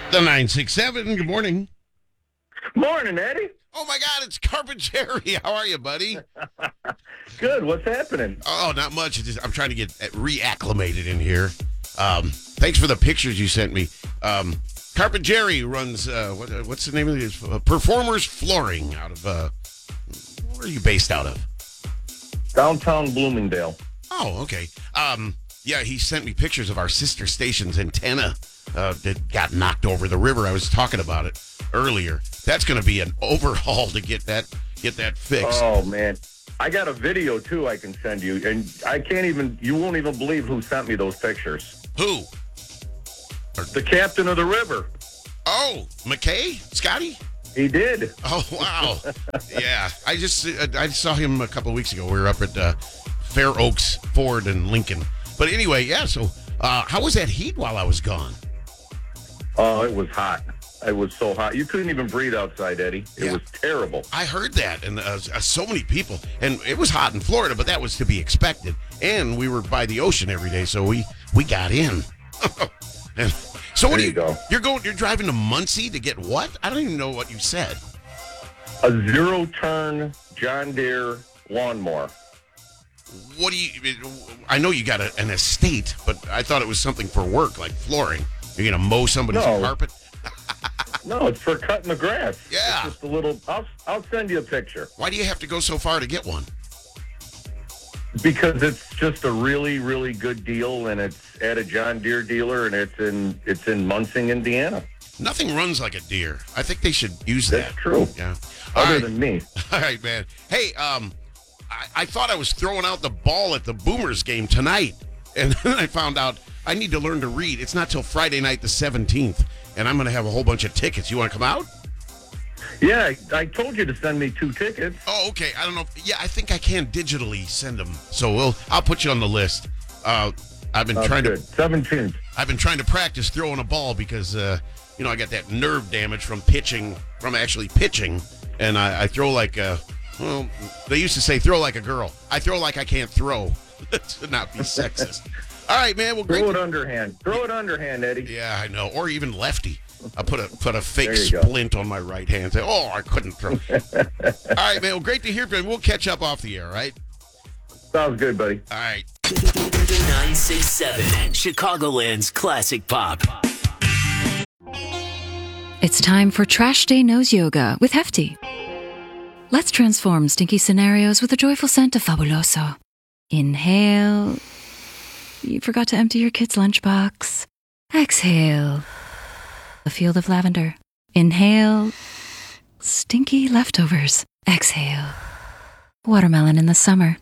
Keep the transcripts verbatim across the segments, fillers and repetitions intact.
The nine six seven, good morning. Morning, Eddie. Oh, my God, it's Carpet Jerry. How are you, buddy? Good. What's happening? Oh, not much. It's just, I'm trying to get reacclimated in here. Um, thanks for the pictures you sent me. Um, Carpet Jerry runs, uh, what, uh, what's the name of this? Uh, Performers Flooring out of, uh, where are you based out of? Downtown Bloomingdale. Oh, okay. Um, yeah, he sent me pictures of our sister station's antenna uh, that got knocked over the river. I was talking about it earlier. That's going to be an overhaul to get that get that fixed. Oh, man. I got a video, too, I can send you. And I can't even, you won't even believe who sent me those pictures. Who? The captain of the river. Oh, McKay? Scotty? He did. Oh, wow. Yeah. I just I saw him a couple of weeks ago. We were up at uh, Fair Oaks Ford in Lincoln. But anyway, yeah, so uh, how was that heat while I was gone? Oh, it was hot. It was so hot. You couldn't even breathe outside, Eddie. It Yeah. was terrible. I heard that, and uh, so many people. And it was hot in Florida, but that was to be expected. And we were by the ocean every day, so we, we got in. And so what There do you you go. You're going. You're driving to Muncie to get what? I don't even know what you said. A zero-turn John Deere lawnmower. What do you? I know you got a, an estate, but I thought it was something for work, like flooring. You're gonna mow somebody's No. carpet. No, it's for cutting the grass. Yeah. It's just a little, I'll, I'll send you a picture. Why do you have to go so far to get one? Because it's just a really, really good deal, and it's at a John Deere dealer, and it's in it's in Muncie, Indiana. Nothing runs like a deer. I think they should use that. That's true. Yeah. All Other right. than me. All right, man. Hey, um, I, I thought I was throwing out the ball at the Boomers game tonight, and then I found out I need to learn to read. It's not till Friday night, the seventeenth, and I'm going to have a whole bunch of tickets. You want to come out? Yeah, I, I told you to send me two tickets. Oh, okay. I don't know. If, yeah, I think I can digitally send them. So we'll. I'll put you on the list. Uh, I've been Sounds trying good. to. seventeenth. I've been trying to practice throwing a ball because uh, you know I got that nerve damage from pitching, from actually pitching, and I, I throw like a. Well, they used to say throw like a girl. I throw like I can't throw. To not be sexist. All right, man. Well, great. Throw it underhand. Throw it underhand, Eddie. Yeah, I know. Or even lefty. I put a put a fake There you go. splint on my right hand. Say, oh, I couldn't throw. All right, man. Well, great to hear from you. We'll catch up off the air, all right? Sounds good, buddy. All right. nine six seven, Chicagoland's classic pop. It's time for Trash Day Nose Yoga with Hefty. Let's transform stinky scenarios with a joyful scent of Fabuloso. Inhale. You forgot to empty your kid's lunchbox. Exhale. A field of lavender. Inhale. Stinky leftovers. Exhale. Watermelon in the summer.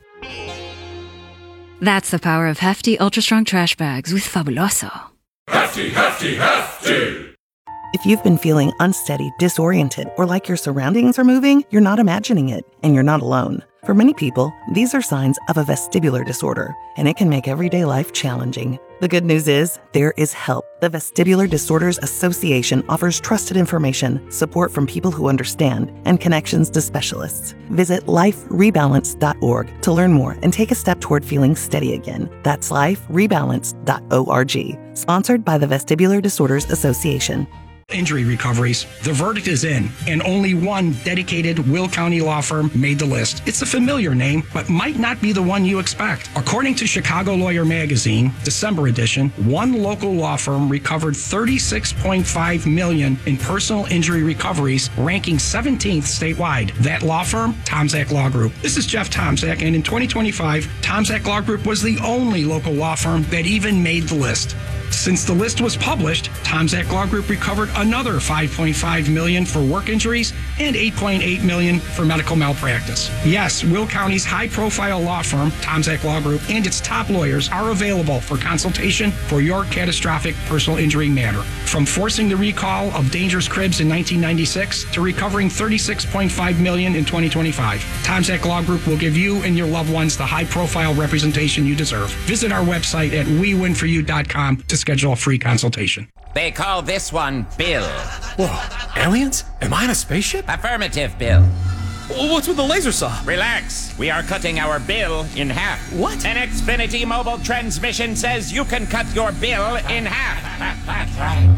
That's the power of Hefty Ultra Strong Trash Bags with Fabuloso. Hefty, hefty, hefty! If you've been feeling unsteady, disoriented, or like your surroundings are moving, you're not imagining it, and you're not alone. For many people, these are signs of a vestibular disorder, and it can make everyday life challenging. The good news is, there is help. The Vestibular Disorders Association offers trusted information, support from people who understand, and connections to specialists. Visit life rebalance dot org to learn more and take a step toward feeling steady again. That's life rebalance dot org. Sponsored by the Vestibular Disorders Association. Injury recoveries. The verdict is in, and only one dedicated Will County law firm made the list. It's a familiar name, but might not be the one you expect. According to Chicago Lawyer Magazine, December edition, one local law firm recovered thirty-six point five million dollars in personal injury recoveries, ranking seventeenth statewide. That law firm, Tomzak Law Group. This is Jeff Tomzak, and in twenty twenty-five, Tomzak Law Group was the only local law firm that even made the list. Since the list was published, Tomzak Law Group recovered another five point five million dollars for work injuries and eight point eight million dollars for medical malpractice. Yes, Will County's high-profile law firm, Tomzak Law Group, and its top lawyers are available for consultation for your catastrophic personal injury matter. From forcing the recall of dangerous cribs in nineteen ninety-six to recovering thirty-six point five million dollars in twenty twenty-five, Tomzak Law Group will give you and your loved ones the high-profile representation you deserve. Visit our website at we win for you dot com to schedule a free consultation. They call this one Bill. Whoa, aliens? Am I in a spaceship? Affirmative, Bill. What's with the laser saw? Relax. We are cutting our bill in half. What? An Xfinity mobile transmission says you can cut your bill in half.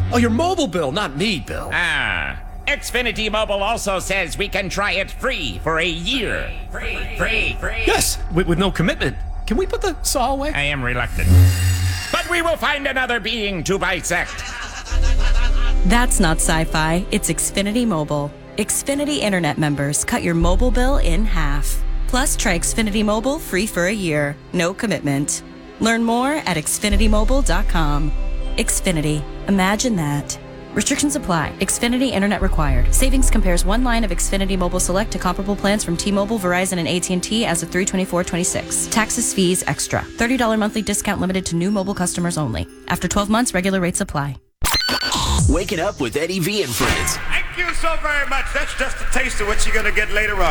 Oh, your mobile bill, not me, Bill. Ah. Xfinity Mobile also says we can try it free for a year. Free, free, free. Yes, with, with no commitment. Can we put the saw away? I am reluctant. But we will find another being to bisect. That's not sci-fi, it's Xfinity Mobile. Xfinity Internet members cut your mobile bill in half. Plus, try Xfinity Mobile free for a year. No commitment. Learn more at xfinity mobile dot com. Xfinity. Imagine that. Restrictions apply. Xfinity Internet required. Savings compares one line of Xfinity Mobile Select to comparable plans from T-Mobile, Verizon, and A T and T as of three twenty-four twenty-six. Taxes, fees, extra. thirty dollars monthly discount limited to new mobile customers only. After twelve months, regular rates apply. Waking up with Eddie V and friends. Thank you so very much. That's just a taste of what you're going to get later on.